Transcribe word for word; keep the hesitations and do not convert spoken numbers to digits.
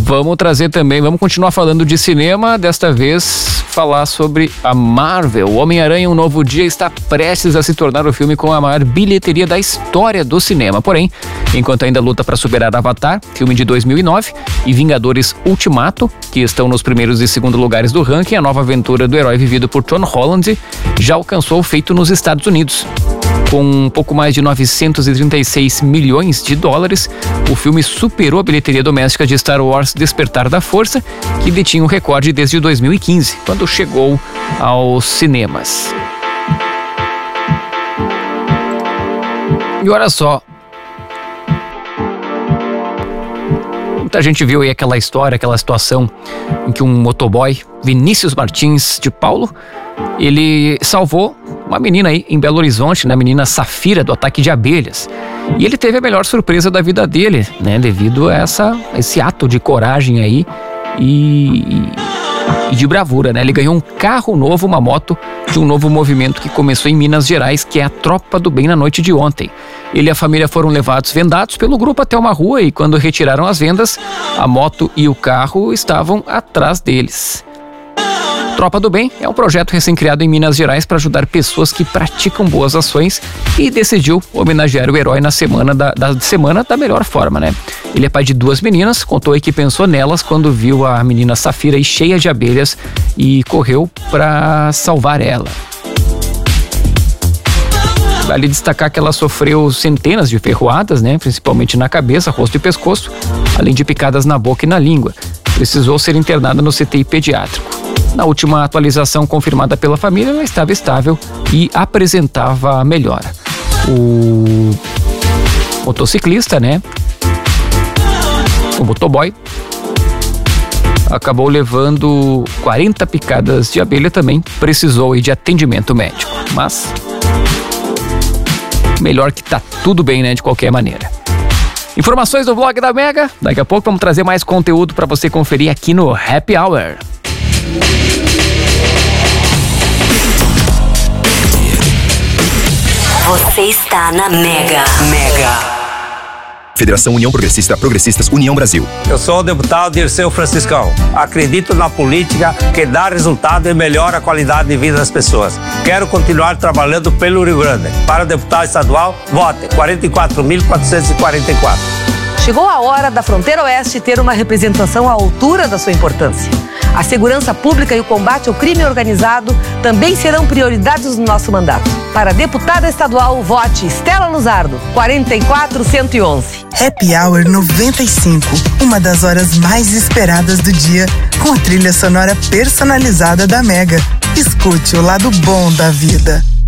Vamos trazer também, vamos continuar falando de cinema, desta vez falar sobre a Marvel. O Homem-Aranha Um Novo Dia está prestes a se tornar o filme com a maior bilheteria da história do cinema. Porém, enquanto ainda luta para superar Avatar, filme de dois mil e nove, e Vingadores Ultimato, que estão nos primeiros e segundo lugares do ranking, a nova aventura do herói vivido por Tom Holland já alcançou o feito nos Estados Unidos. Com um pouco mais de novecentos e trinta e seis milhões de dólares, o filme superou a bilheteria doméstica de Star Wars Despertar da Força, que detinha o recorde desde dois mil e quinze, quando chegou aos cinemas. E olha só, muita gente viu aí aquela história, aquela situação em que um motoboy, Vinícius Martins de Paulo, ele salvou uma menina aí em Belo Horizonte, né, a menina Safira, do ataque de abelhas. E ele teve a melhor surpresa da vida dele, né, devido a essa, esse ato de coragem aí e, e de bravura, né? Ele ganhou um carro novo, uma moto de um novo movimento que começou em Minas Gerais, que é a Tropa do Bem na noite de ontem. Ele e a família foram levados vendados pelo grupo até uma rua e quando retiraram as vendas, a moto e o carro estavam atrás deles. Tropa do Bem é um projeto recém-criado em Minas Gerais para ajudar pessoas que praticam boas ações e decidiu homenagear o herói na semana da, da semana da melhor forma, né? Ele é pai de duas meninas, contou aí que pensou nelas quando viu a menina Safira aí cheia de abelhas e correu para salvar ela. Vale destacar que ela sofreu centenas de ferroadas, né? Principalmente na cabeça, rosto e pescoço, além de picadas na boca e na língua. Precisou ser internada no C T I pediátrico. Na última atualização confirmada pela família, ela estava estável e apresentava melhora. O motociclista, né? O motoboy acabou levando quarenta picadas de abelha, também precisou de atendimento médico. Mas melhor que tá tudo bem, né? De qualquer maneira. Informações do blog da Mega. Daqui a pouco vamos trazer mais conteúdo para você conferir aqui no Happy Hour. Você está na Mega. Mega. Federação União Progressista Progressistas União Brasil. Eu sou o deputado Dirceu Franciscão. Acredito na política que dá resultado e melhora a qualidade de vida das pessoas. Quero continuar trabalhando pelo Rio Grande. Para deputado estadual, vote quarenta e quatro mil quatrocentos e quarenta e quatro. Chegou a hora da Fronteira Oeste ter uma representação à altura da sua importância. A segurança pública e o combate ao crime organizado também serão prioridades do nosso mandato. Para deputada estadual, vote Estela Luzardo, quarenta e quatro cento e onze. Happy Hour noventa e cinco, uma das horas mais esperadas do dia, com a trilha sonora personalizada da Mega. Escute o lado bom da vida.